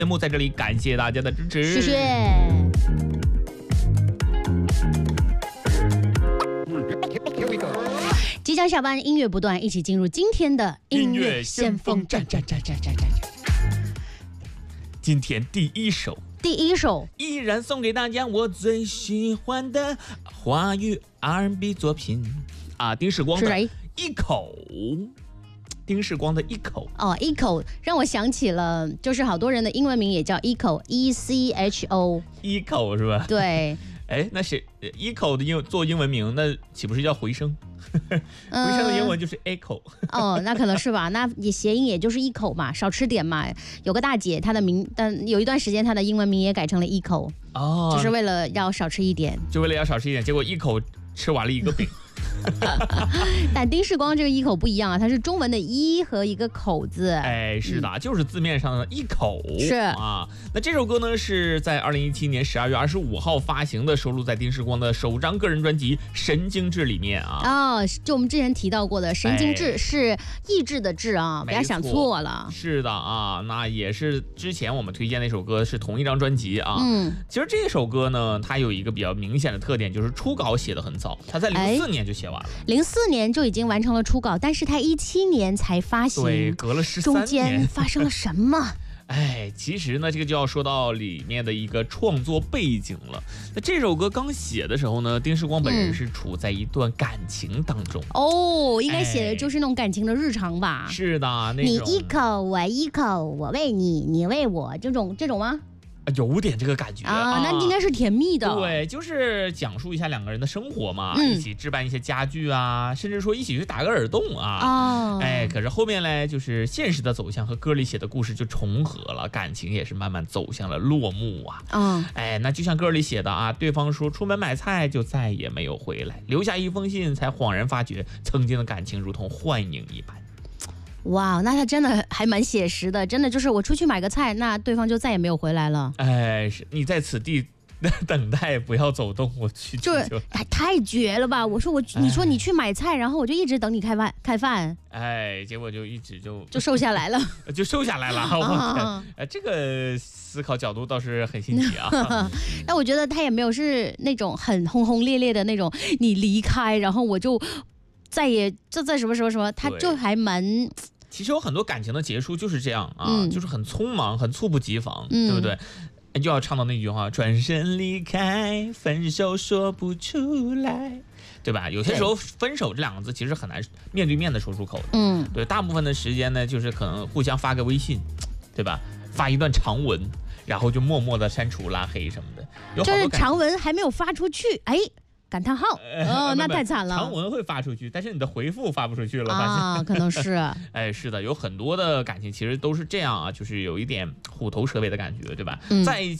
节目在这里感谢大家的支持， 谢谢。即将下班，音乐不断，一起进入今天的音乐先锋站。 今天第一首依然送给大家我最喜欢的华语 R&B 作品啊，丁世光的《一口》。丁世光的一口哦，一口让我想起了，就是好多人的英文名也叫一口 ，ECHO， 一口是吧？ 对。 哎，那谁一口的做英文名，那岂不是叫回声？回声的英文就是 echo。 哦，那可能是吧，那也谐音也就是一口嘛，少吃点嘛。有个大姐，她的名，但有一段时间她的英文名也改成了一口，哦，就是为了要少吃一点， 结果一口吃完了一个饼。 但丁世光这个一口不一样啊，它是中文的一和一个口字。 哎，是的，就是字面上的一口。 是啊，那这首歌呢是在2017年12月25号发行的，收录在丁世光的首张个人专辑《神经质》里面啊。 哦，就我们之前提到过的神经质是意志的志啊，不要想错了。 是的啊，那也是之前我们推荐那首歌是同一张专辑啊。其实这首歌呢，它有一个比较明显的特点，就是初稿写得很早，它在04年就写完了。 04年就已经完成了初稿，但是他17年才发行， 对，隔了13年， 中间发生了什么？ 哎，其实呢，这个就要说到里面的一个创作背景了。那这首歌刚写的时候呢，丁世光本人是处在一段感情当中。 哦，应该写的就是那种感情的日常吧？ 是的，那种你一口我一口，我喂你，你喂我，这种吗？ 有点这个感觉啊，那应该是甜蜜的。 对，就是讲述一下两个人的生活嘛，一起置办一些家具啊，甚至说一起去打个耳洞啊。哎，可是后面呢，就是现实的走向和歌里写的故事就重合了，感情也是慢慢走向了落幕啊。哎，那就像歌里写的啊，对方说出门买菜就再也没有回来，留下一封信才恍然发觉曾经的感情如同幻影一般。 哇，那他真的还蛮写实的，真的就是我出去买个菜，那对方就再也没有回来了。 哎，是你在此地等待，不要走动，我去就是太绝了吧！我说你说你去买菜，然后我就一直等你开饭， 哎，结果就一直就瘦下来了， 就瘦下来了。我天，这个思考角度倒是很新奇啊。 但我觉得他也没有是那种很轰轰烈烈的那种，你离开，然后我就再什么，他就还蛮。 其实有很多感情的结束就是这样啊，就是很匆忙，很猝不及防，对不对？又要唱到那句话，转身离开，分手说不出来，对吧？有些时候分手这两个字其实很难面对面的说出口的。对，大部分的时间呢，就是可能互相发个微信，对吧？发一段长文，然后就默默的删除拉黑什么的。 就是长文还没有发出去，哎。感叹号那太惨了。 长文会发出去，但是你的回复发不出去了，发现可能是。 哎，是的，有很多的感情其实都是这样啊，就是有一点虎头蛇尾的感觉，对吧？在一